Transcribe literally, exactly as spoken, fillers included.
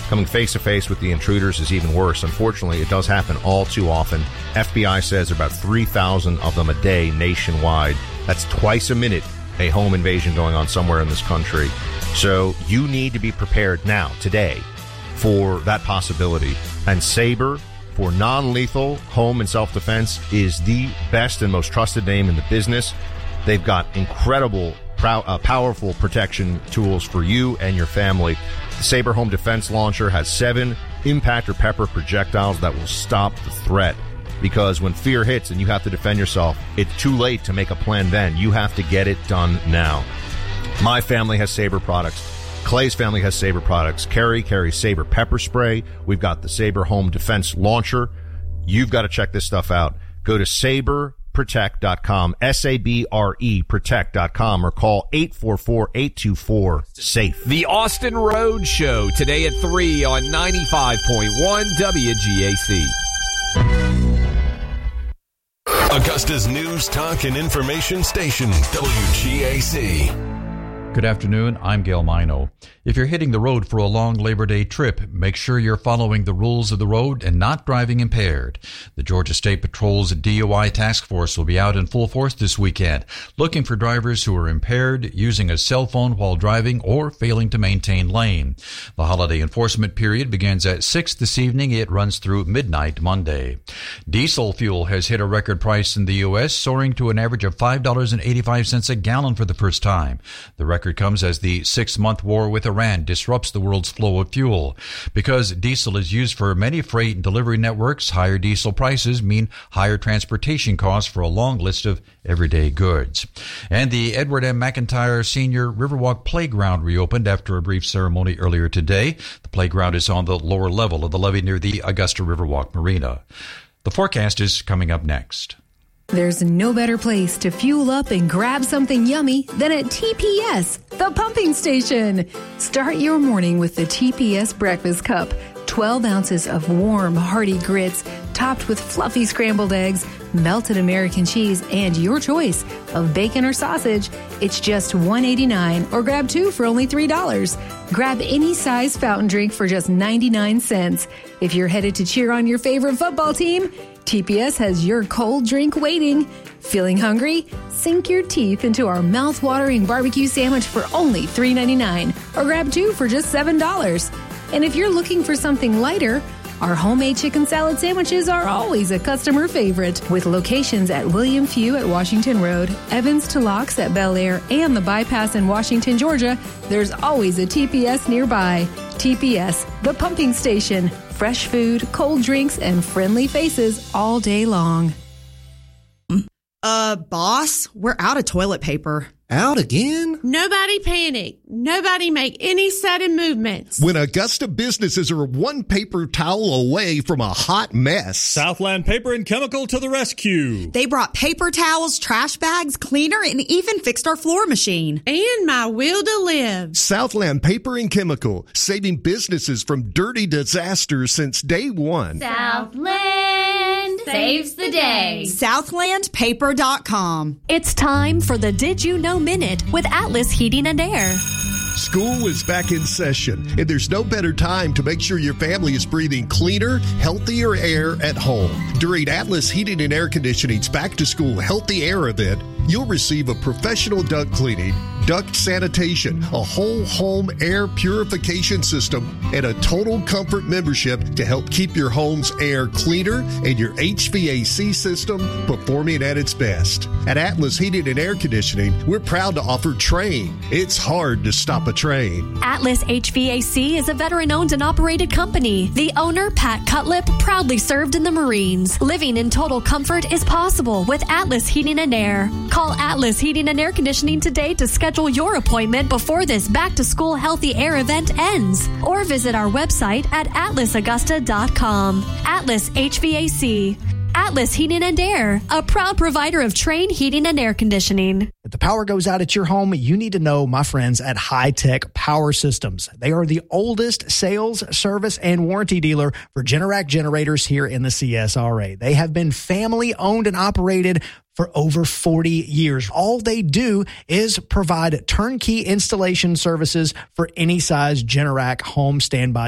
Coming face-to-face with the intruders is even worse. Unfortunately, it does happen all too often. F B I says about three thousand of them a day nationwide. That's twice a minute, a home invasion going on somewhere in this country. So you need to be prepared now, today, for that possibility. And Sabre, for non-lethal home and self-defense, is the best and most trusted name in the business. They've got incredible, prow- uh, powerful protection tools for you and your family. The Sabre Home Defense Launcher has seven impact or pepper projectiles that will stop the threat. Because when fear hits and you have to defend yourself, it's too late to make a plan then. You have to get it done now. My family has Sabre products. Clay's family has Sabre products. Carrie carries Sabre pepper spray. We've got the Sabre Home Defense Launcher. You've got to check this stuff out. Go to sabre protect dot com, S A B R E protect dot com, or call eight four four, eight two four, SAFE. The Austin Road Show today at three on ninety-five point one W G A C. Augusta's news, talk, and information station, W G A C. Good afternoon, I'm Gail Mino. If you're hitting the road for a long Labor Day trip, make sure you're following the rules of the road and not driving impaired. The Georgia State Patrol's D U I task force will be out in full force this weekend, looking for drivers who are impaired, using a cell phone while driving, or failing to maintain lane. The holiday enforcement period begins at six this evening. It runs through midnight Monday. Diesel fuel has hit a record price in the U S, soaring to an average of five dollars and eighty-five cents a gallon for the first time. The record comes as the six-month war with Iran disrupts the world's flow of fuel. Because diesel is used for many freight and delivery networks, higher diesel prices mean higher transportation costs for a long list of everyday goods. And the Edward M. McIntyre Senior Riverwalk Playground reopened after a brief ceremony earlier today. The playground is on the lower level of the levee near the Augusta Riverwalk Marina. The forecast is coming up next. There's no better place to fuel up and grab something yummy than at T P S, the pumping station. Start your morning with the T P S breakfast cup. twelve ounces of warm, hearty grits topped with fluffy scrambled eggs, melted American cheese, and your choice of bacon or sausage. It's just one dollar and eighty-nine cents, or grab two for only three dollars. Grab any size fountain drink for just ninety-nine cents. If you're headed to cheer on your favorite football team, T P S has your cold drink waiting. Feeling hungry? Sink your teeth into our mouth-watering barbecue sandwich for only three dollars and ninety-nine cents, or grab two for just seven dollars. And if you're looking for something lighter, our homemade chicken salad sandwiches are always a customer favorite. With locations at William Few at Washington Road, Evans to Locks at Bel Air, and the Bypass in Washington, Georgia, there's always a T P S nearby. T P S, the pumping station. Fresh food, cold drinks, and friendly faces all day long. Uh, boss, we're out of toilet paper. Out again? Nobody panic. Nobody make any sudden movements. When Augusta businesses are one paper towel away from a hot mess. Southland Paper and Chemical to the rescue. They brought paper towels, trash bags, cleaner, and even fixed our floor machine. And my will to live. Southland Paper and Chemical, saving businesses from dirty disasters since day one. Southland saves the day. Southland Paper dot com. It's time for the Did You Know Minute with Atlas Heating and Air. School is back in session, and there's no better time to make sure your family is breathing cleaner, healthier air at home. During Atlas Heating and Air Conditioning's Back to School Healthy Air event, you'll receive a professional duct cleaning, duct sanitation, a whole home air purification system, and a total comfort membership to help keep your home's air cleaner and your H V A C system performing at its best. At Atlas Heating and Air Conditioning, we're proud to offer Train. It's hard to stop a train. Atlas H V A C is a veteran-owned and operated company. The owner, Pat Cutlip, proudly served in the Marines. Living in total comfort is possible with Atlas Heating and Air. Call Atlas Heating and Air Conditioning today to schedule your appointment before this back-to-school healthy air event ends. Or visit our website at atlas augusta dot com. Atlas H V A C. Atlas Heating and Air, a proud provider of Train Heating and Air Conditioning. If the power goes out at your home, you need to know my friends at High Tech Power Systems. They are the oldest sales, service, and warranty dealer for Generac generators here in the C S R A. They have been family owned and operated for over forty years. All they do is provide turnkey installation services for any size Generac home standby